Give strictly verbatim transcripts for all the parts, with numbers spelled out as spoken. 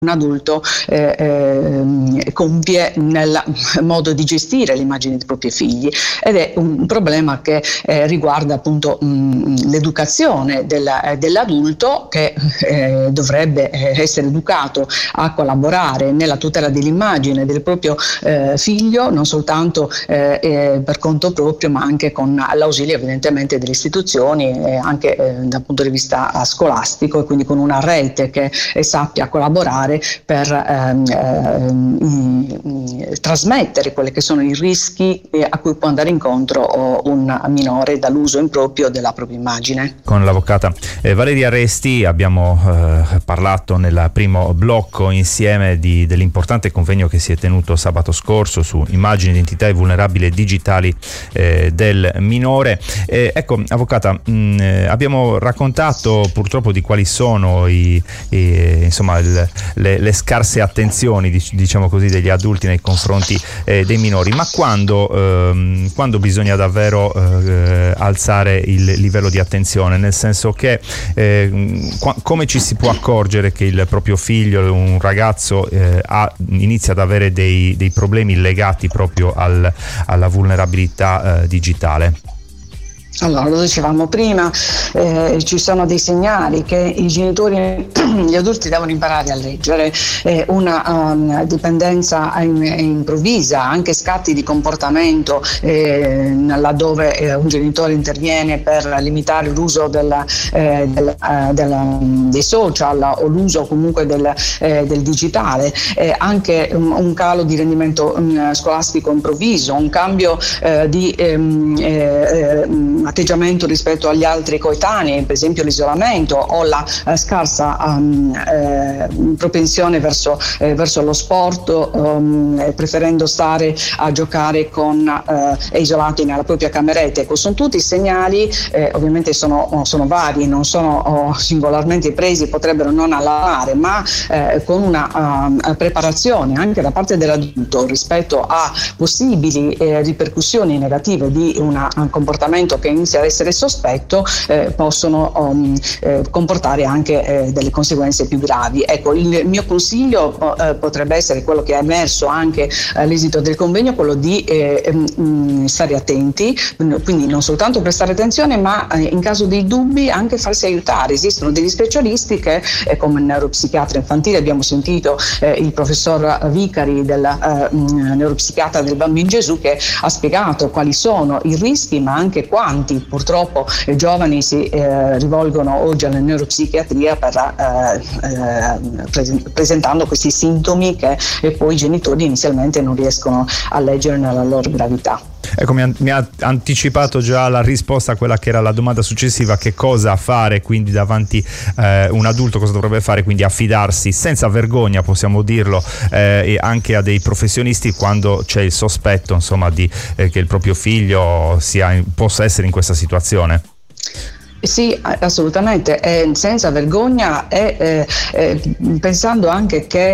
un adulto eh, eh, compie nel modo di gestire le immagini dei propri figli, ed è un problema che eh, riguarda appunto mh, l'educazione della, eh, dell'adulto che eh, dovrebbe essere educato a collaborare nella tutela dell'immagine del proprio eh, figlio, non soltanto eh, eh, per conto proprio, ma anche con l'ausilio evidentemente delle istituzioni e anche eh, dal punto di vista scolastico, e quindi con una rete che eh, sappia collaborare per ehm, ehm, trasmettere quelli che sono i rischi eh, a cui può andare incontro un minore dall'uso improprio della propria immagine. Con l'avvocata eh, Valeria Resti abbiamo eh, parlato nel primo blocco insieme di, dell'importante convegno che si è tenuto sabato scorso su immagini, identità e vulnerabili digitali eh, del minore. Eh, ecco, avvocata, mh, abbiamo raccontato purtroppo di quali sono i, i, insomma, il, Le, le scarse attenzioni, diciamo così, degli adulti nei confronti eh, dei minori, ma quando, ehm, quando bisogna davvero eh, alzare il livello di attenzione, nel senso che eh, qua, come ci si può accorgere che il proprio figlio, un ragazzo eh, ha, inizia ad avere dei, dei problemi legati proprio al, alla vulnerabilità eh, digitale? Allora, lo dicevamo prima, eh, ci sono dei segnali che i genitori, gli adulti devono imparare a leggere, eh, una um, dipendenza in, improvvisa, anche scatti di comportamento, eh, laddove eh, un genitore interviene per limitare l'uso del, eh, del, eh, del, dei social o l'uso comunque del, eh, del digitale, eh, anche un, un calo di rendimento um, scolastico improvviso, un cambio eh, di ehm, eh, atteggiamento rispetto agli altri coetanei, per esempio l'isolamento o la eh, scarsa um, eh, propensione verso, eh, verso lo sport, um, preferendo stare a giocare con eh, isolati nella propria cameretta. Ecco, sono tutti segnali, eh, ovviamente sono, sono vari, non sono oh, singolarmente presi, potrebbero non allarmare, ma eh, con una uh, preparazione anche da parte dell'adulto rispetto a possibili eh, ripercussioni negative di una, un comportamento che inizia ad essere sospetto, eh, possono um, eh, comportare anche eh, delle conseguenze più gravi. Ecco, il mio consiglio eh, potrebbe essere quello che è emerso anche all'esito del convegno, quello di eh, mh, stare attenti, quindi non soltanto prestare attenzione, ma eh, in caso di dubbi anche farsi aiutare. Esistono degli specialisti che, eh, come neuropsichiatra infantile, abbiamo sentito eh, il professor Vicari, del eh, neuropsichiatra del Bambino Gesù, che ha spiegato quali sono i rischi, ma anche quanti purtroppo i giovani si eh, rivolgono oggi alla neuropsichiatria per, eh, eh, pres- presentando questi sintomi che e poi i genitori inizialmente non riescono a leggere nella loro gravità. Ecco, mi ha, mi ha anticipato già la risposta a quella che era la domanda successiva: che cosa fare quindi davanti eh, un adulto, cosa dovrebbe fare, quindi affidarsi senza vergogna, possiamo dirlo, eh, e anche a dei professionisti quando c'è il sospetto, insomma, di eh, che il proprio figlio sia, possa essere in questa situazione. Sì, assolutamente, eh, senza vergogna e eh, eh, pensando anche che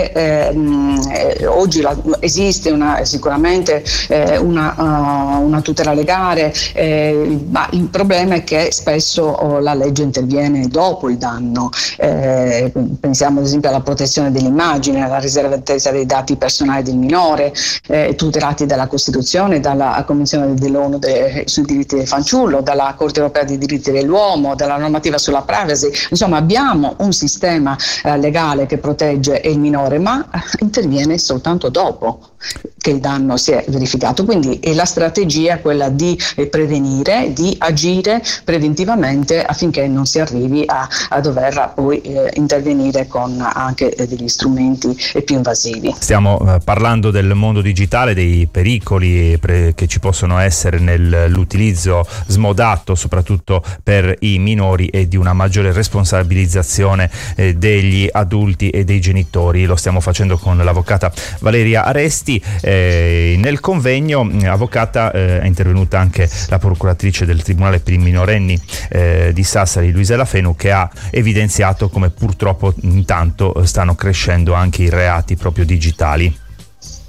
eh, oggi la, esiste una, sicuramente eh, una, uh, una tutela legale, eh, ma il problema è che spesso oh, la legge interviene dopo il danno. Eh, pensiamo ad esempio alla protezione dell'immagine, alla riservatezza dei dati personali del minore, eh, tutelati dalla Costituzione, dalla Convenzione dell'ONU de, sui diritti del fanciullo, dalla Corte Europea dei diritti dell'uomo, dalla normativa sulla privacy. Insomma, abbiamo un sistema eh, legale che protegge il minore, ma eh, interviene soltanto dopo che il danno si è verificato. Quindi eh, la strategia è quella di eh, prevenire, di agire preventivamente affinché non si arrivi a, a dover poi eh, intervenire con anche eh, degli strumenti eh, più invasivi. Stiamo eh, parlando del mondo digitale, dei pericoli pre- che ci possono essere nell'utilizzo smodato, soprattutto per i minori, e di una maggiore responsabilizzazione eh, degli adulti e dei genitori. Lo stiamo facendo con l'avvocata Valeria Resti. Eh, nel convegno, avvocata, eh, è intervenuta anche la procuratrice del Tribunale per i minorenni eh, di Sassari, Luisa Lafenu, che ha evidenziato come purtroppo intanto stanno crescendo anche i reati proprio digitali.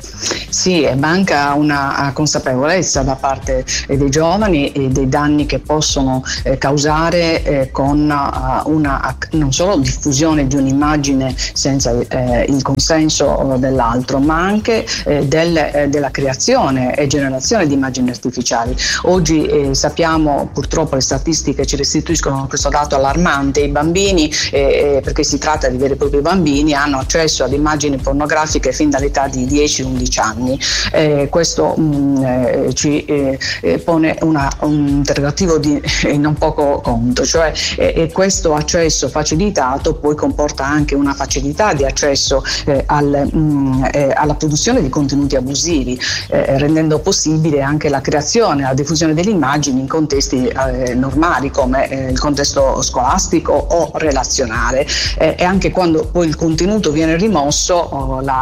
Sì, manca una consapevolezza da parte dei giovani e dei danni che possono eh, causare eh, con uh, una non solo diffusione di un'immagine senza eh, il consenso dell'altro, ma anche eh, del, eh, della creazione e generazione di immagini artificiali. Oggi eh, sappiamo, purtroppo le statistiche ci restituiscono questo dato allarmante: i bambini, eh, perché si tratta di veri e propri bambini, hanno accesso ad immagini pornografiche fin dall'età di dieci undici anni. Eh, questo mh, eh, ci eh, pone una, un interrogativo di eh, non poco conto, cioè eh, questo accesso facilitato poi comporta anche una facilità di accesso eh, al, mh, eh, alla produzione di contenuti abusivi, eh, rendendo possibile anche la creazione e la diffusione delle immagini in contesti eh, normali come eh, il contesto scolastico o relazionale, eh, e anche quando poi il contenuto viene rimosso, oh, la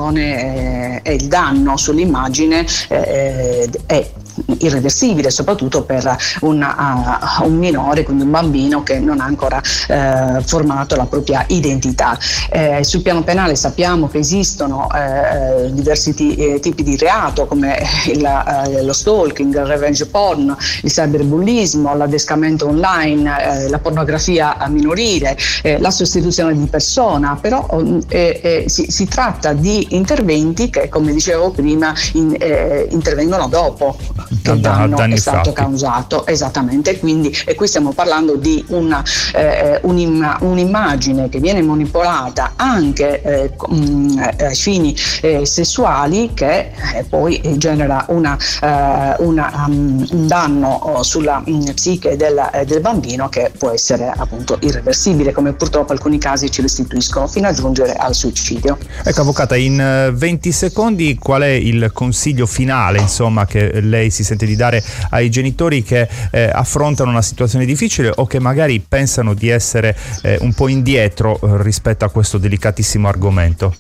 lesione eh, e il danno sull'immagine eh, è irreversibile, soprattutto per una, uh, un minore, quindi un bambino che non ha ancora uh, formato la propria identità. Eh, sul piano penale sappiamo che esistono uh, diversi t- eh, tipi di reato, come il, uh, lo stalking, il revenge porn, il cyberbullismo, l'adescamento online, uh, la pornografia minorile, eh, la sostituzione di persona, però eh, eh, si, si tratta di interventi che, come dicevo prima, in, eh, intervengono dopo che il danno è stato causato, esattamente. Quindi, e qui stiamo parlando di una, eh, un'im- un'immagine che viene manipolata anche eh, mh, ai fini eh, sessuali, che eh, poi genera una, eh, una, um, un danno sulla mh, psiche del, eh, del bambino, che può essere appunto irreversibile, come purtroppo alcuni casi ci restituiscono, fino a giungere al suicidio. Ecco, avvocata, in venti secondi qual è il consiglio finale, insomma, che lei si sente di dare ai genitori che eh, affrontano una situazione difficile o che magari pensano di essere eh, un po' indietro eh, rispetto a questo delicatissimo argomento?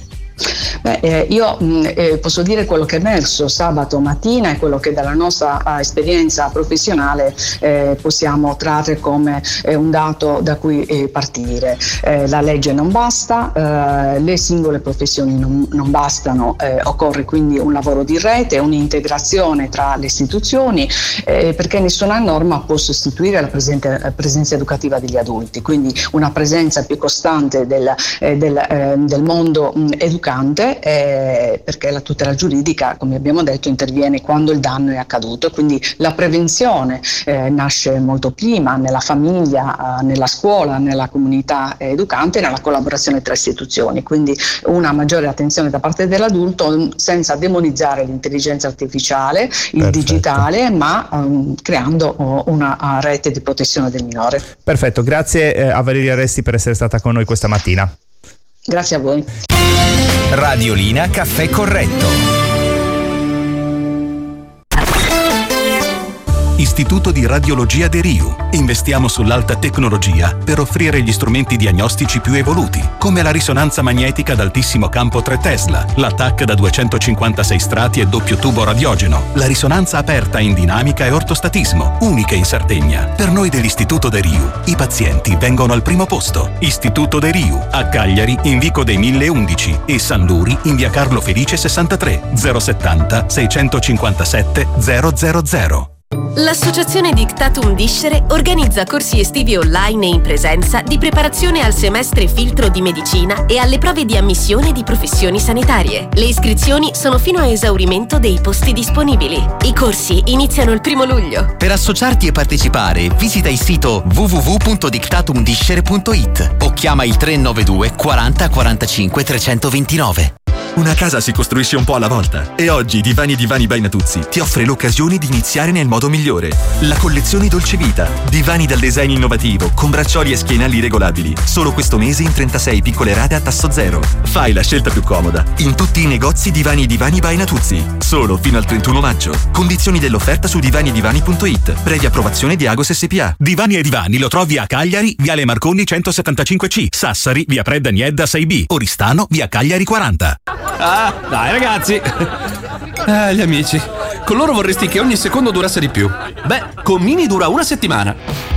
Beh, eh, io mh, eh, posso dire quello che è emerso sabato mattina e quello che dalla nostra uh, esperienza professionale eh, possiamo trarre come eh, un dato da cui eh, partire. Eh, la legge non basta, eh, le singole professioni non, non bastano, eh, occorre quindi un lavoro di rete, un'integrazione tra le istituzioni, eh, perché nessuna norma può sostituire la presente, la presenza educativa degli adulti, quindi una presenza più costante del, eh, del, eh, del mondo mh, educativo, Eh, perché la tutela giuridica, come abbiamo detto, interviene quando il danno è accaduto, e quindi la prevenzione eh, nasce molto prima, nella famiglia, eh, nella scuola, nella comunità educante, nella collaborazione tra istituzioni. Quindi una maggiore attenzione da parte dell'adulto, senza demonizzare l'intelligenza artificiale, il Perfetto. digitale, ma um, creando uh, una uh, rete di protezione del minore. Perfetto, grazie eh, a Valeria Resti per essere stata con noi questa mattina. Grazie a voi. Radiolina Caffè Corretto. Istituto di Radiologia De Riu. Investiamo sull'alta tecnologia per offrire gli strumenti diagnostici più evoluti, come la risonanza magnetica ad altissimo campo tre Tesla, la T A C da duecentocinquantasei strati e doppio tubo radiogeno, la risonanza aperta in dinamica e ortostatismo, uniche in Sardegna. Per noi dell'Istituto De Riu, i pazienti vengono al primo posto. Istituto De Riu, a Cagliari in Vico dei mille undici e San Luri in via Carlo Felice sessantatré, zero settanta seicentocinquantasette zero zero zero. L'Associazione Dictatum Discere organizza corsi estivi online e in presenza di preparazione al semestre filtro di medicina e alle prove di ammissione di professioni sanitarie. Le iscrizioni sono fino a esaurimento dei posti disponibili. I corsi iniziano il primo luglio. Per associarti e partecipare, visita il sito w w w punto dictatum discere punto i t o chiama il tre nove due quaranta quarantacinque trecentoventinove. Una casa si costruisce un po' alla volta e oggi Divani e Divani by Natuzzi ti offre l'occasione di iniziare nel modo migliore. La collezione Dolce Vita, divani dal design innovativo con braccioli e schienali regolabili. Solo questo mese in trentasei piccole rate a tasso zero. Fai la scelta più comoda in tutti i negozi Divani e Divani by Natuzzi. Solo fino al trentuno maggio. Condizioni dell'offerta su divani e divani punto i t. Previa approvazione di Agos S P A. Divani e Divani lo trovi a Cagliari, viale Marconi centosettantacinque C, Sassari, via Predda Niedda sei B, Oristano, via Cagliari quaranta. Ah, dai ragazzi! Eh, gli amici. Con loro vorresti che ogni secondo durasse di più. Beh, con Mini dura una settimana.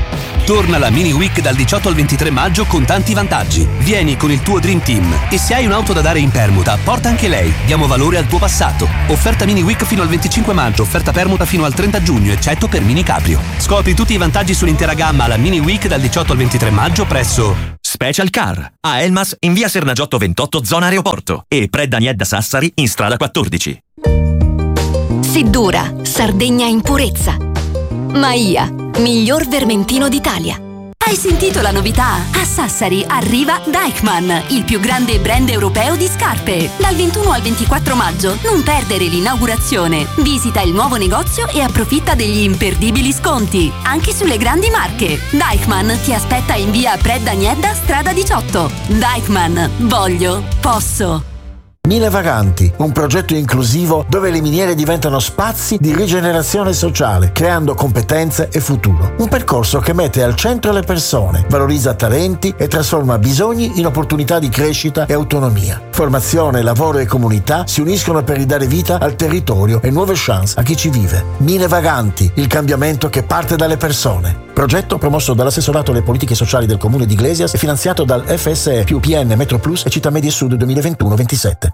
Torna la Mini Week dal diciotto al ventitré maggio con tanti vantaggi. Vieni con il tuo Dream Team e se hai un'auto da dare in permuta, porta anche lei. Diamo valore al tuo passato. Offerta Mini Week fino al venticinque maggio, offerta permuta fino al trenta giugno, eccetto per Mini Caprio. Scopri tutti i vantaggi sull'intera gamma alla Mini Week dal diciotto al ventitré maggio presso Special Car a Elmas in via Sernagiotto ventotto zona aeroporto e Predda Niedda Sassari in strada quattordici. Seddura, Sardegna in purezza. Maia, miglior vermentino d'Italia. Hai sentito la novità? A Sassari arriva Deichmann, il più grande brand europeo di scarpe. Dal ventuno al ventiquattro maggio non perdere l'inaugurazione. Visita il nuovo negozio e approfitta degli imperdibili sconti, anche sulle grandi marche. Deichmann ti aspetta in via Predda Niedda, strada diciotto. Deichmann, voglio, posso. Mine Vaganti, un progetto inclusivo dove le miniere diventano spazi di rigenerazione sociale, creando competenze e futuro. Un percorso che mette al centro le persone, valorizza talenti e trasforma bisogni in opportunità di crescita e autonomia. Formazione, lavoro e comunità si uniscono per ridare vita al territorio e nuove chance a chi ci vive. Mine Vaganti, il cambiamento che parte dalle persone. Progetto promosso dall'assessorato alle politiche sociali del comune di Iglesias e finanziato dal F S E più P N Metro Plus e Città Media Sud duemilaventuno ventisette.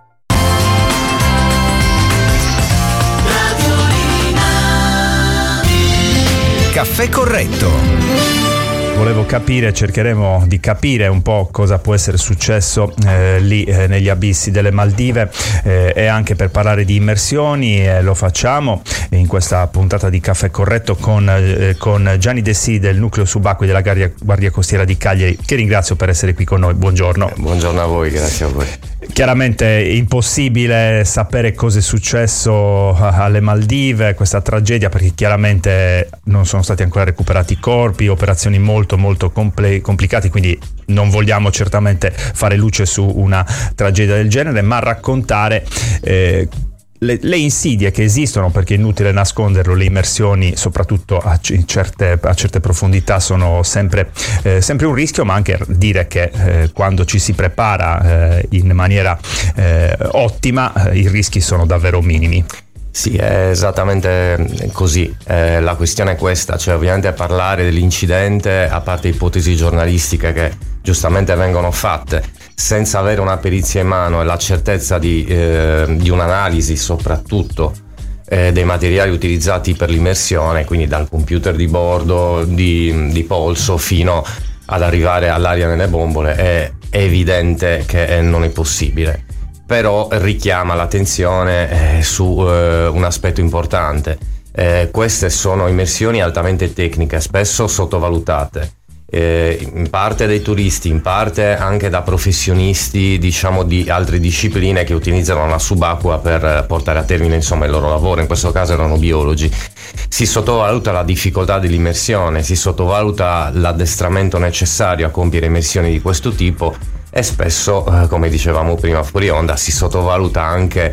Caffè corretto. Volevo capire, cercheremo di capire un po' cosa può essere successo eh, lì eh, negli abissi delle Maldive eh, e anche per parlare di immersioni eh, lo facciamo in questa puntata di Caffè Corretto con, eh, con Gianni Dessì del Nucleo Subacquei della Guardia, Guardia Costiera di Cagliari, che ringrazio per essere qui con noi. Buongiorno. Eh, buongiorno a voi, grazie a voi. Chiaramente è impossibile sapere cosa è successo alle Maldive, questa tragedia, perché chiaramente non sono stati ancora recuperati i corpi, operazioni molto molto comple- complicate, quindi non vogliamo certamente fare luce su una tragedia del genere, ma raccontare eh, le, le insidie che esistono, perché è inutile nasconderlo, le immersioni soprattutto a, c- certe, a certe profondità sono sempre, eh, sempre un rischio, ma anche dire che eh, quando ci si prepara eh, in maniera eh, ottima eh, i rischi sono davvero minimi. Sì, è esattamente così. Eh, la questione è questa, cioè ovviamente parlare dell'incidente, a parte ipotesi giornalistiche che giustamente vengono fatte, senza avere una perizia in mano e la certezza di, eh, di un'analisi soprattutto eh, dei materiali utilizzati per l'immersione, quindi dal computer di bordo, di, di polso, fino ad arrivare all'aria nelle bombole, è, è evidente che eh, non è possibile. Però richiama l'attenzione eh, su eh, un aspetto importante. Eh, queste sono immersioni altamente tecniche, spesso sottovalutate, eh, in parte dai turisti, in parte anche da professionisti, diciamo, di altre discipline che utilizzano la subacquea per portare a termine, insomma, il loro lavoro. In questo caso erano biologi. Si sottovaluta la difficoltà dell'immersione, si sottovaluta l'addestramento necessario a compiere immersioni di questo tipo. E spesso, eh, come dicevamo prima fuori onda, si sottovaluta anche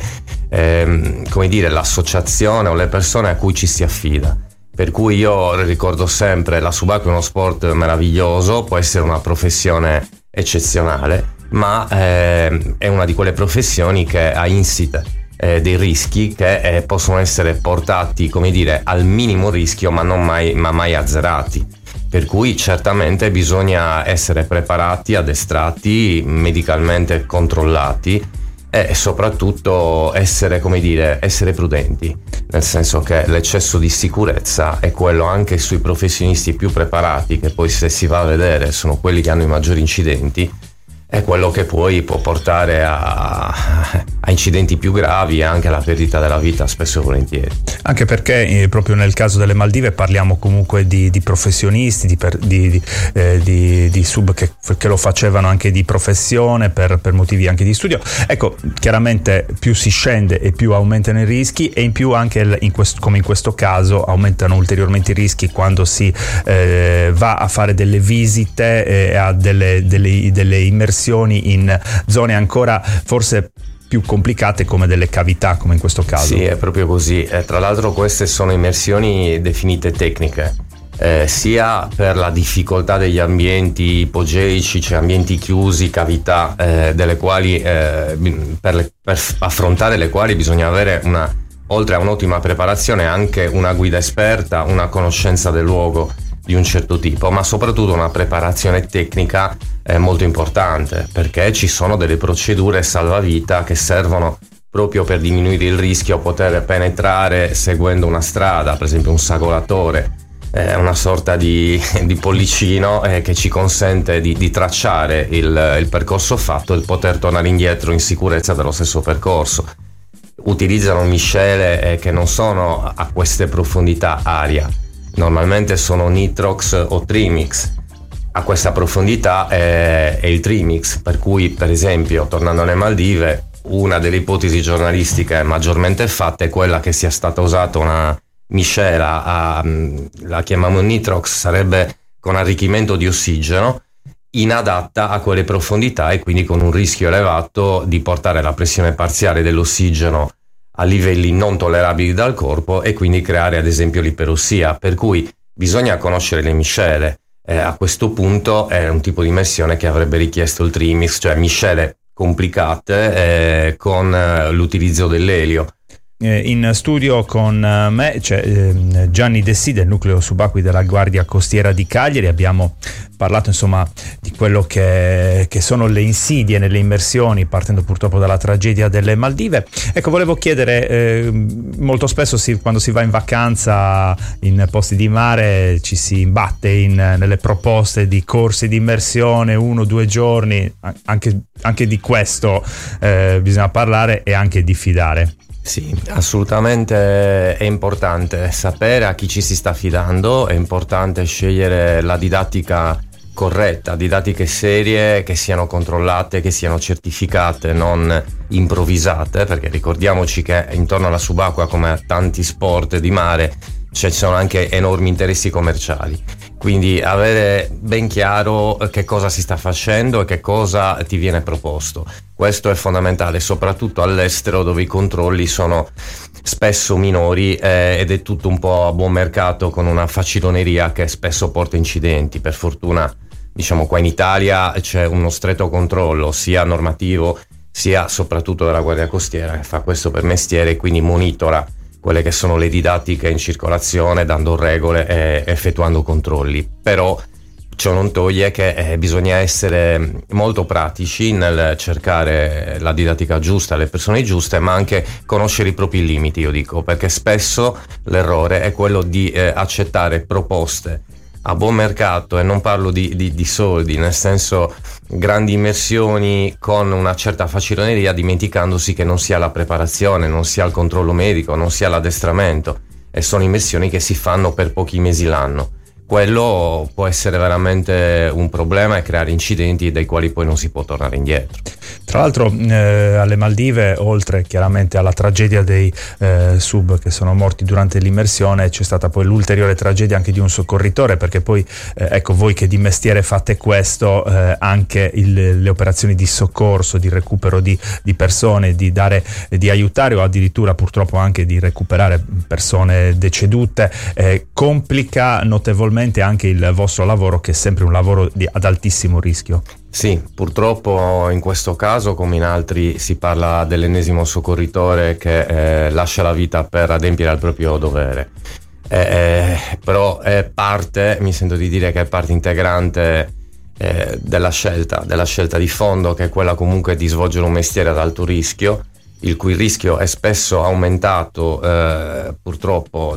ehm, come dire, l'associazione o le persone a cui ci si affida. Per cui io ricordo sempre, la subacquea è uno sport meraviglioso, può essere una professione eccezionale, ma eh, è una di quelle professioni che ha insite eh, dei rischi che eh, possono essere portati, come dire, al minimo rischio, ma non mai, ma mai azzerati. Per cui certamente bisogna essere preparati, addestrati, medicalmente controllati e soprattutto essere, come dire, essere prudenti, nel senso che l'eccesso di sicurezza è quello anche sui professionisti più preparati, che poi se si va a vedere sono quelli che hanno i maggiori incidenti, è quello che poi può portare a, a incidenti più gravi e anche alla perdita della vita, spesso e volentieri. Anche perché eh, proprio nel caso delle Maldive parliamo comunque di, di professionisti, di, per, di, di, eh, di, di sub che, che lo facevano anche di professione per, per motivi anche di studio. Ecco, chiaramente più si scende e più aumentano i rischi, e in più anche in questo, come in questo caso aumentano ulteriormente i rischi quando si eh, va a fare delle visite e eh, a delle, delle, delle immersioni in zone ancora forse più complicate, come delle cavità, come in questo caso. Sì, è proprio così. Eh, tra l'altro queste sono immersioni definite tecniche, eh, sia per la difficoltà degli ambienti ipogeici, cioè ambienti chiusi, cavità, eh, delle quali eh, per, le, per affrontare le quali bisogna avere una, oltre a un'ottima preparazione, anche una guida esperta, una conoscenza del luogo di un certo tipo, ma soprattutto una preparazione tecnica eh, molto importante, perché ci sono delle procedure salvavita che servono proprio per diminuire il rischio, poter penetrare seguendo una strada, per esempio un sagolatore, eh, una sorta di, di pollicino eh, che ci consente di, di tracciare il, il percorso fatto e poter tornare indietro in sicurezza dallo stesso percorso. Utilizzano miscele eh, che non sono a queste profondità aria, normalmente sono nitrox o trimix. A questa profondità è, è il trimix, per cui per esempio tornando alle Maldive, una delle ipotesi giornalistiche maggiormente fatte è quella che sia stata usata una miscela, a, la chiamiamo nitrox, sarebbe con arricchimento di ossigeno, inadatta a quelle profondità e quindi con un rischio elevato di portare la pressione parziale dell'ossigeno a livelli non tollerabili dal corpo e quindi creare ad esempio l'iperossia, per cui bisogna conoscere le miscele. Eh, a questo punto è un tipo di immersione che avrebbe richiesto il trimix, cioè miscele complicate eh, con eh, l'utilizzo dell'elio. In studio con me c'è eh, Gianni Dessì del nucleo subacquei della Guardia Costiera di Cagliari. Abbiamo parlato insomma di quello che, che sono le insidie nelle immersioni, partendo purtroppo dalla tragedia delle Maldive. Ecco, volevo chiedere, eh, molto spesso si, quando si va in vacanza in posti di mare ci si imbatte in, nelle proposte di corsi di immersione, uno o due giorni, anche, anche di questo eh, bisogna parlare e anche diffidare. Sì, assolutamente è importante sapere a chi ci si sta affidando, è importante scegliere la didattica corretta, didattiche serie che siano controllate, che siano certificate, non improvvisate, perché ricordiamoci che intorno alla subacquea, come a tanti sport di mare, ci sono anche enormi interessi commerciali. Quindi avere ben chiaro che cosa si sta facendo e che cosa ti viene proposto. Questo è fondamentale, soprattutto all'estero dove i controlli sono spesso minori eh, ed è tutto un po' a buon mercato, con una faciloneria che spesso porta incidenti. Per fortuna, diciamo, qua in Italia c'è uno stretto controllo sia normativo sia soprattutto della Guardia Costiera, che fa questo per mestiere e quindi monitora quelle che sono le didattiche in circolazione, dando regole e effettuando controlli. Però ciò non toglie che eh, bisogna essere molto pratici nel cercare la didattica giusta alle persone giuste, ma anche conoscere i propri limiti, io dico, perché spesso l'errore è quello di eh, accettare proposte a buon mercato, e non parlo di, di, di soldi, nel senso grandi immersioni con una certa faciloneria, dimenticandosi che non sia la preparazione, non sia il controllo medico, non sia l'addestramento, e sono immersioni che si fanno per pochi mesi l'anno. Quello può essere veramente un problema e creare incidenti dai quali poi non si può tornare indietro. Tra l'altro eh, alle Maldive, oltre chiaramente alla tragedia dei eh, sub che sono morti durante l'immersione, c'è stata poi l'ulteriore tragedia anche di un soccorritore, perché poi eh, ecco, voi che di mestiere fate questo, eh, anche il, le operazioni di soccorso, di recupero di, di persone, di dare, di aiutare o addirittura purtroppo anche di recuperare persone decedute, eh, complica notevolmente anche il vostro lavoro, che è sempre un lavoro di, ad altissimo rischio. Sì, purtroppo in questo caso come in altri si parla dell'ennesimo soccorritore che eh, lascia la vita per adempiere al proprio dovere. Eh, eh, però è parte, mi sento di dire che è parte integrante eh, della scelta, della scelta di fondo, che è quella comunque di svolgere un mestiere ad alto rischio, il cui rischio è spesso aumentato eh, purtroppo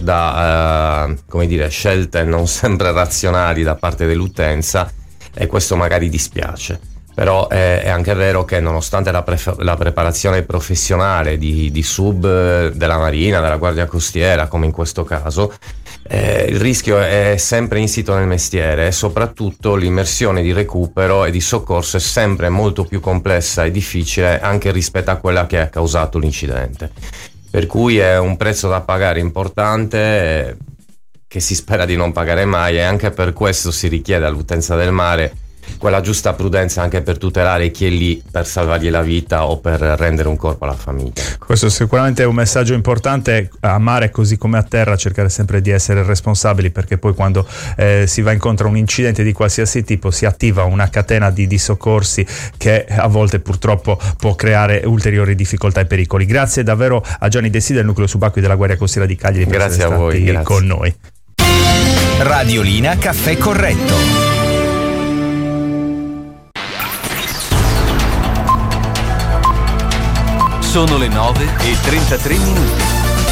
da eh, come dire, scelte non sempre razionali da parte dell'utenza, e questo magari dispiace. Però è, è anche vero che nonostante la, pre- la preparazione professionale di, di sub della Marina, della Guardia Costiera, come in questo caso, eh, il rischio è sempre insito nel mestiere, e soprattutto l'immersione di recupero e di soccorso è sempre molto più complessa e difficile anche rispetto a quella che ha causato l'incidente. Per cui è un prezzo da pagare importante, eh, che si spera di non pagare mai, e anche per questo si richiede all'utenza del mare quella giusta prudenza anche per tutelare chi è lì per salvargli la vita o per rendere un corpo alla famiglia. Questo sicuramente è un messaggio importante, a mare così come a terra, cercare sempre di essere responsabili, perché poi quando eh, si va incontro a un incidente di qualsiasi tipo si attiva una catena di, di soccorsi che a volte purtroppo può creare ulteriori difficoltà e pericoli. Grazie davvero a Gianni Dessì del nucleo subacquei della Guardia Costiera di Cagliari per Grazie essere a voi, stati grazie. con noi. Radiolina Caffè Corretto. Sono le nove e trentatré minuti.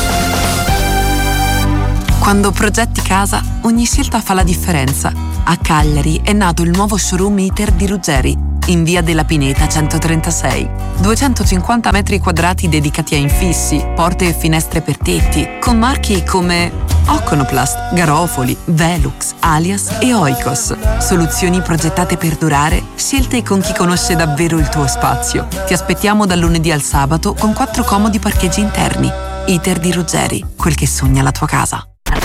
Quando progetti casa, ogni scelta fa la differenza. A Cagliari è nato il nuovo showroom ITER di Ruggeri, in via della Pineta centotrentasei. duecentocinquanta metri quadrati dedicati a infissi, porte e finestre per tetti, con marchi come Oconoplast, Garofoli, Velux, Alias e Oikos. Soluzioni progettate per durare, scelte con chi conosce davvero il tuo spazio. Ti aspettiamo dal lunedì al sabato con quattro comodi parcheggi interni. ITER di Ruggeri, quel che sogna la tua casa.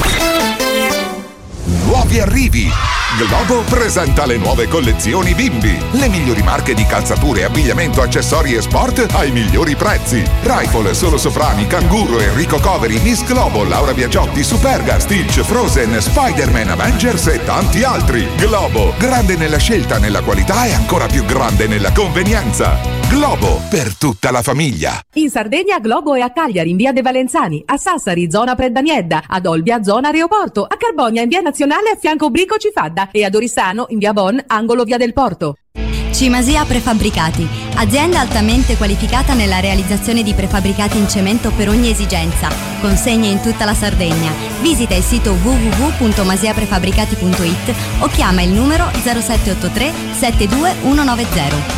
Nuovi arrivi! Globo presenta le nuove collezioni bimbi. Le migliori marche di calzature, abbigliamento, accessori e sport ai migliori prezzi. Rifle, Solo Soprani, Canguro, Enrico Coveri, Miss Globo, Laura Biagiotti, Superga, Stitch, Frozen, Spider-Man, Avengers e tanti altri. Globo, grande nella scelta, nella qualità e ancora più grande nella convenienza. Globo, per tutta la famiglia. In Sardegna Globo è a Cagliari in via De Valenzani, a Sassari zona Preddaniedda, ad Olbia zona Aeroporto, a Carbonia in via Nazionale a fianco Brico Cifadda e ad Oristano in via Bon, angolo via del Porto. Cimasia Prefabbricati, azienda altamente qualificata nella realizzazione di prefabbricati in cemento per ogni esigenza. Consegne in tutta la Sardegna. Visita il sito w w w punto masia prefabbricati punto i t o chiama il numero zero sette otto tre sette due uno nove zero.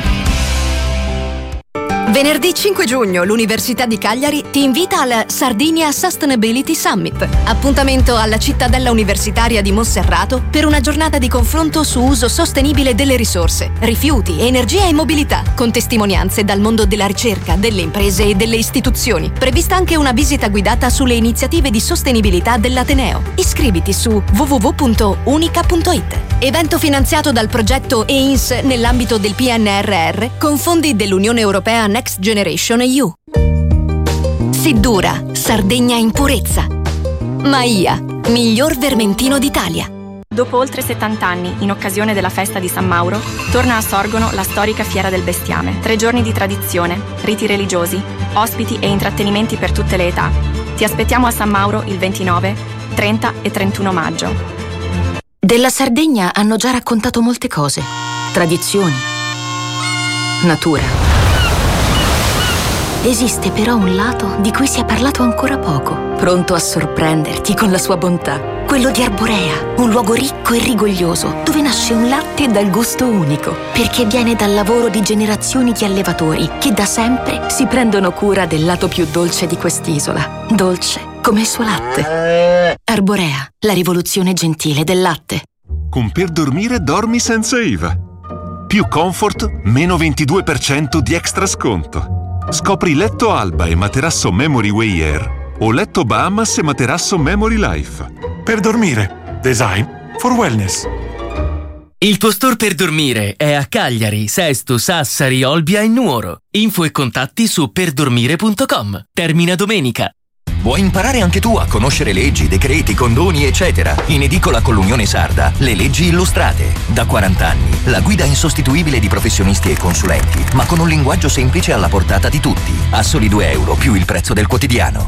Venerdì cinque giugno l'Università di Cagliari ti invita al Sardinia Sustainability Summit, appuntamento alla cittadella universitaria di Monserrato per una giornata di confronto su uso sostenibile delle risorse, rifiuti, energia e mobilità, con testimonianze dal mondo della ricerca, delle imprese e delle istituzioni. Prevista anche una visita guidata sulle iniziative di sostenibilità dell'Ateneo. Iscriviti su w w w punto unica punto i t. Evento finanziato dal progetto E I N S nell'ambito del P N R R con fondi dell'Unione Europea Next Generation E U. Siddura, Sardegna in purezza. Maia, miglior vermentino d'Italia. Dopo oltre settanta anni, in occasione della festa di San Mauro, torna a Sorgono la storica Fiera del Bestiame. Tre giorni di tradizione, riti religiosi, ospiti e intrattenimenti per tutte le età. Ti aspettiamo a San Mauro il ventinove, trenta e trentuno maggio. Della Sardegna hanno già raccontato molte cose. Tradizioni. Natura. Esiste però un lato di cui si è parlato ancora poco, pronto a sorprenderti con la sua bontà. Quello di Arborea, un luogo ricco e rigoglioso, dove nasce un latte dal gusto unico, perché viene dal lavoro di generazioni di allevatori che da sempre si prendono cura del lato più dolce di quest'isola. Dolce come il suo latte. Arborea, la rivoluzione gentile del latte. Con Per Dormire dormi senza I V A. Più comfort, meno ventidue per cento di extra sconto. Scopri letto Alba e materasso Memory Way Air o letto Bahamas e materasso Memory Life. Per Dormire, design for wellness. Il tuo store Per Dormire è a Cagliari, Sesto, Sassari, Olbia e Nuoro. Info e contatti su perdormire punto com. Termina domenica. Vuoi imparare anche tu a conoscere leggi, decreti, condoni, eccetera? In edicola con l'Unione Sarda, le leggi illustrate. Da quaranta anni, la guida insostituibile di professionisti e consulenti, ma con un linguaggio semplice alla portata di tutti. A soli due euro più il prezzo del quotidiano.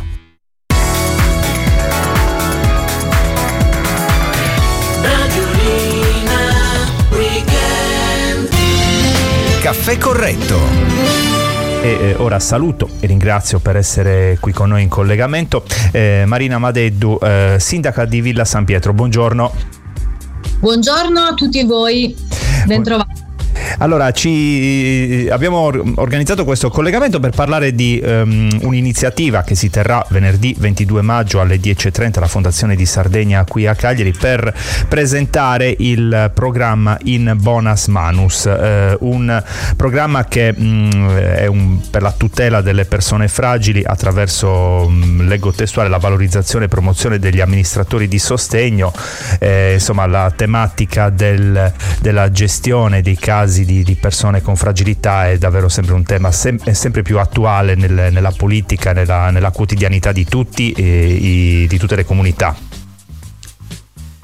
Radiolina Weekend. Caffè Corretto. E eh, ora saluto e ringrazio per essere qui con noi in collegamento eh, Marina Madeddu, eh, sindaca di Villa San Pietro. Buongiorno. Buongiorno a tutti voi, bentrovati. Allora, ci abbiamo organizzato questo collegamento per parlare di um, un'iniziativa che si terrà venerdì ventidue maggio alle dieci e trenta alla Fondazione di Sardegna qui a Cagliari per presentare il programma In Bonas Manus, eh, un programma che mh, è un, per la tutela delle persone fragili attraverso, mh, leggo testuale, la valorizzazione e promozione degli amministratori di sostegno, eh, insomma la tematica del, della gestione dei casi Di, di persone con fragilità è davvero sempre un tema sem- sempre più attuale nel, nella politica, nella, nella quotidianità di tutti e i, di tutte le comunità.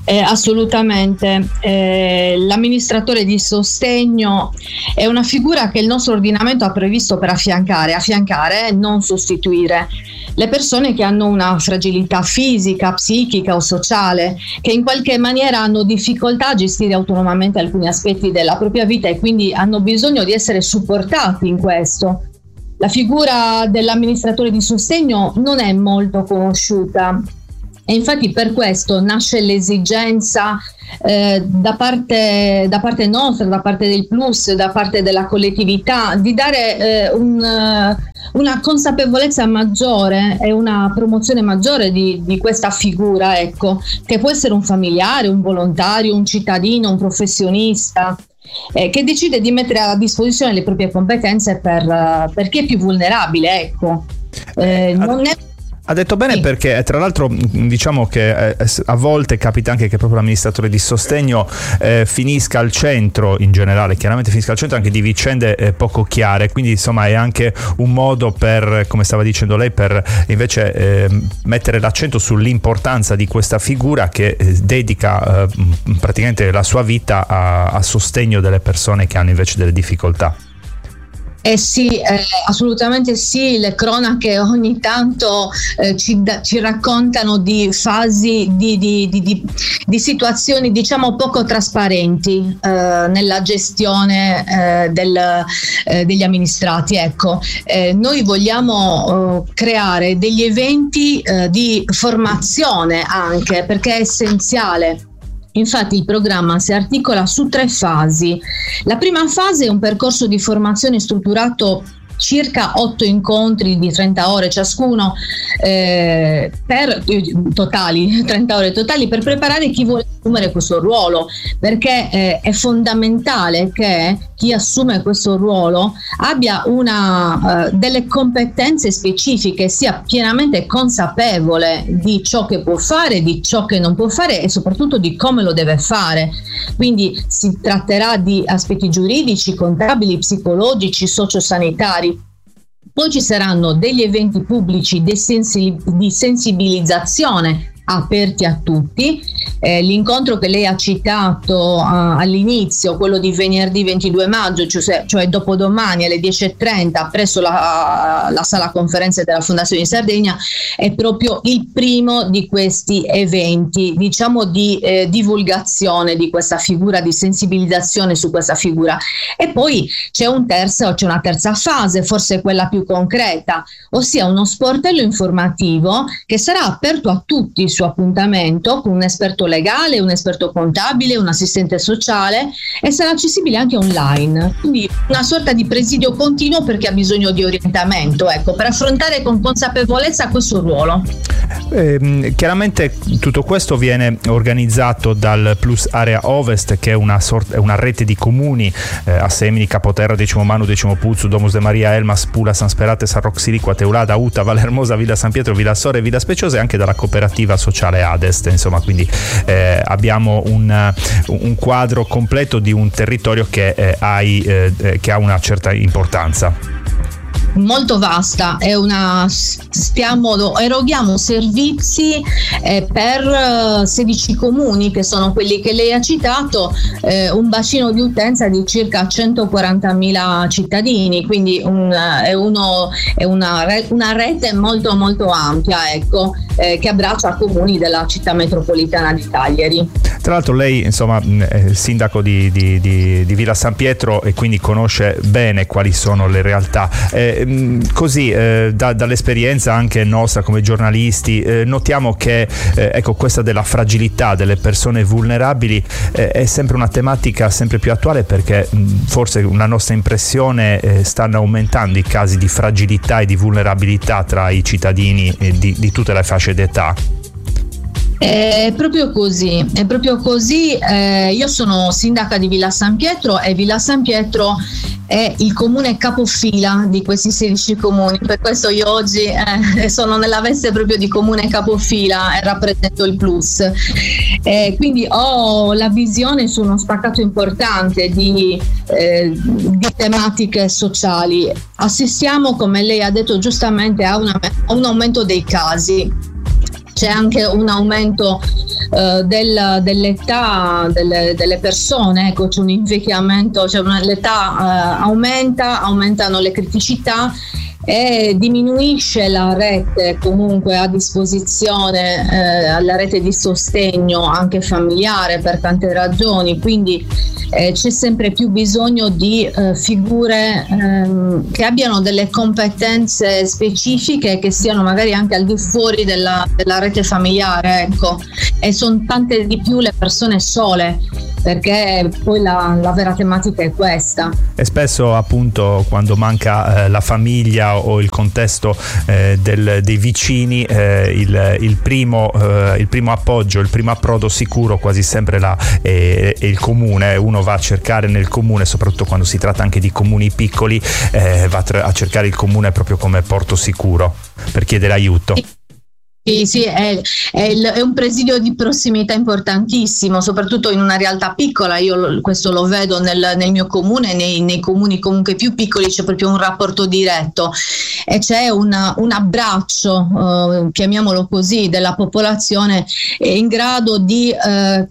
Eh, assolutamente. Eh, l'amministratore di sostegno è una figura che il nostro ordinamento ha previsto per affiancare, affiancare, non sostituire le persone che hanno una fragilità fisica, psichica o sociale, che in qualche maniera hanno difficoltà a gestire autonomamente alcuni aspetti della propria vita e quindi hanno bisogno di essere supportati in questo. La figura dell'amministratore di sostegno non è molto conosciuta e infatti per questo nasce l'esigenza eh, da parte, da parte nostra, da parte del Plus, da parte della collettività, di dare eh, un, una consapevolezza maggiore e una promozione maggiore di, di questa figura, ecco, che può essere un familiare, un volontario, un cittadino, un professionista. Eh, che decide di mettere a disposizione le proprie competenze per, uh, per chi è più vulnerabile, ecco. Eh, non è Ha detto bene, sì. Perché tra l'altro diciamo che eh, a volte capita anche che proprio l'amministratore di sostegno eh, finisca al centro, in generale chiaramente finisca al centro anche di vicende eh, poco chiare, quindi insomma è anche un modo per, come stava dicendo lei, per invece eh, mettere l'accento sull'importanza di questa figura che eh, dedica eh, praticamente la sua vita a, a sostegno delle persone che hanno invece delle difficoltà. Eh sì, eh, assolutamente sì, le cronache ogni tanto eh, ci, da, ci raccontano di fasi, di, di, di, di, di situazioni diciamo poco trasparenti eh, nella gestione eh, del, eh, degli amministrati. Ecco, eh, noi vogliamo eh, creare degli eventi eh, di formazione anche, perché è essenziale. Infatti il programma si articola su tre fasi. La prima fase è un percorso di formazione strutturato circa otto incontri di trenta ore ciascuno, eh, per totali, trenta ore totali, per preparare chi vuole assumere questo ruolo, perché eh, è fondamentale che chi assume questo ruolo abbia una, uh, delle competenze specifiche, sia pienamente consapevole di ciò che può fare, di ciò che non può fare e soprattutto di come lo deve fare. Quindi si tratterà di aspetti giuridici, contabili, psicologici, sociosanitari. Poi ci saranno degli eventi pubblici di sensibilizzazione aperti a tutti. Eh, l'incontro che lei ha citato uh, all'inizio, quello di venerdì ventidue maggio, cioè, cioè dopodomani alle dieci e trenta presso la, uh, la sala conferenze della Fondazione di Sardegna, è proprio il primo di questi eventi, diciamo di eh, divulgazione di questa figura, di sensibilizzazione su questa figura. E poi c'è un terzo, c'è una terza fase, forse quella più concreta, ossia uno sportello informativo che sarà aperto a tutti su appuntamento, con un esperto legale, un esperto contabile, un assistente sociale, e sarà accessibile anche online, quindi una sorta di presidio continuo per chi ha bisogno di orientamento, ecco, per affrontare con consapevolezza questo ruolo. Eh, chiaramente tutto questo viene organizzato dal Plus Area Ovest, che è una, sorta, una rete di comuni eh, a Semini, Capoterra, Decimo Manu, Decimo Puzzu, Domus de Maria, Elmas, Pula, San Sperate, San Roc Siliqua, Teulada, Uta, Valermosa, Villa San Pietro, Villa Sore, Villa Speciosa, e anche dalla cooperativa sociale Adest. Insomma, quindi eh, abbiamo un, un quadro completo di un territorio che, eh, hai, eh, che ha una certa importanza. Molto vasta, è una, stiamo, eroghiamo servizi eh, per sedici comuni, che sono quelli che lei ha citato, eh, un bacino di utenza di circa centoquarantamila cittadini, quindi un, è, uno, è una, una rete molto molto ampia, ecco, eh, che abbraccia comuni della città metropolitana di Cagliari. Tra l'altro lei insomma è il sindaco di, di, di, di Villa San Pietro e quindi conosce bene quali sono le realtà. Eh, Così eh, da, dall'esperienza anche nostra come giornalisti eh, notiamo che eh, ecco, questa della fragilità delle persone vulnerabili eh, è sempre una tematica sempre più attuale, perché mh, forse una nostra impressione eh, stanno aumentando i casi di fragilità e di vulnerabilità tra i cittadini eh, di, di tutte le fasce d'età. È proprio così, è proprio così. Eh, io sono sindaca di Villa San Pietro e Villa San Pietro è il comune capofila di questi sedici comuni, per questo io oggi eh, sono nella veste proprio di comune capofila e rappresento il Plus. Eh, quindi ho la visione su uno spaccato importante di, eh, di tematiche sociali. Assistiamo, come lei ha detto giustamente, a, una, a un aumento dei casi. C'è anche un aumento eh, del, dell'età delle, delle persone, ecco, c'è un invecchiamento, cioè una, l'età eh, aumenta, aumentano le criticità e diminuisce la rete comunque a disposizione, eh, alla rete di sostegno anche familiare per tante ragioni, quindi eh, c'è sempre più bisogno di eh, figure ehm, che abbiano delle competenze specifiche, che siano magari anche al di fuori della, della rete familiare, ecco, e sono tante di più le persone sole, perché poi la, la vera tematica è questa. E spesso appunto quando manca eh, la famiglia o il contesto eh, del, dei vicini, eh, il, il, primo, eh, il primo appoggio, il primo approdo sicuro quasi sempre là è, è il comune. Uno va a cercare nel comune, soprattutto quando si tratta anche di comuni piccoli, eh, va a cercare il comune proprio come porto sicuro per chiedere aiuto. Sì, sì, è, è, il, è un presidio di prossimità importantissimo, soprattutto in una realtà piccola. Io lo, questo lo vedo nel, nel mio comune, nei, nei comuni comunque più piccoli c'è proprio un rapporto diretto e c'è una, un abbraccio, eh, chiamiamolo così, della popolazione in grado di eh,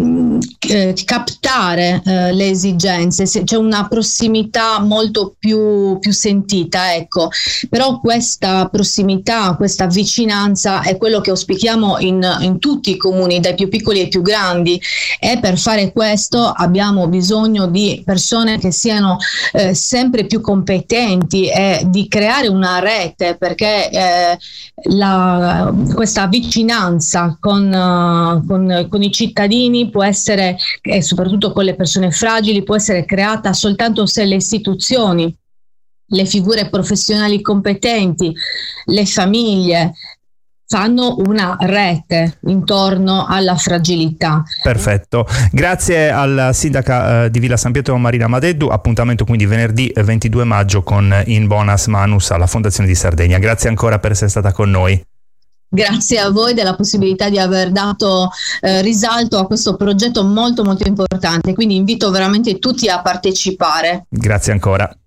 Eh, captare eh, le esigenze. C'è una prossimità molto più, più sentita, ecco, però questa prossimità, questa vicinanza è quello che auspichiamo in, in tutti i comuni, dai più piccoli ai più grandi, e per fare questo abbiamo bisogno di persone che siano eh, sempre più competenti e di creare una rete, perché eh, la, questa vicinanza con, uh, con, con i cittadini può essere, e soprattutto con le persone fragili, può essere creata soltanto se le istituzioni, le figure professionali competenti, le famiglie fanno una rete intorno alla fragilità. Perfetto, grazie alla sindaca eh, di Villa San Pietro Marina Madeddu. Appuntamento quindi venerdì ventidue maggio con In Bonas Manus alla Fondazione di Sardegna. Grazie ancora per essere stata con noi. Grazie a voi della possibilità di aver dato eh, risalto a questo progetto molto molto importante, quindi invito veramente tutti a partecipare. Grazie ancora.